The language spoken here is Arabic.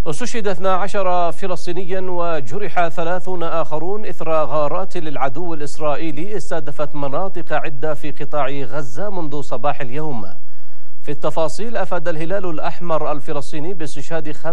استشهد 12 فلسطينيا وجرح 30 آخرون إثر غارات للعدو الإسرائيلي استهدفت مناطق عدة في قطاع غزة منذ صباح اليوم. في التفاصيل، أفاد الهلال الأحمر الفلسطيني باستشهاد